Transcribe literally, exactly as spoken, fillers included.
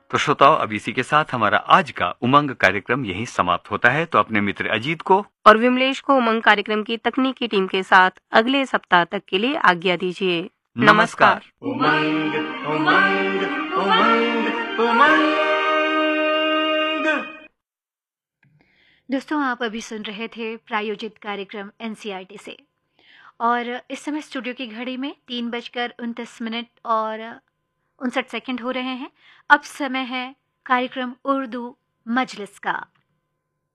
तो श्रोताओं, अब इसी के साथ हमारा आज का उमंग कार्यक्रम यहीं समाप्त होता है। तो अपने मित्र अजीत को और विमलेश को उमंग कार्यक्रम की तकनीकी टीम के साथ अगले सप्ताह तक के लिए आज्ञा दीजिए। नमस्कार। उमंग उमंग उमंग उमंग। दोस्तों, आप अभी सुन रहे थे प्रायोजित कार्यक्रम एनसीईआरटी से, और इस समय स्टूडियो की घड़ी में तीन बजकर उनतीस मिनट और उनसठ सेकंड हो रहे हैं। अब समय है कार्यक्रम उर्दू मजलिस का।